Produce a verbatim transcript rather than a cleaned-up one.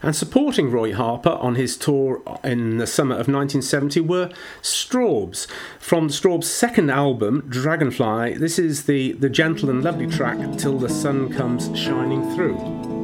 And supporting Roy Harper on his tour in the summer of nineteen seventy were Strawbs. From the Strawbs' second album, Dragonfly, this is the, the gentle and lovely track Till the Sun Comes Shining Through.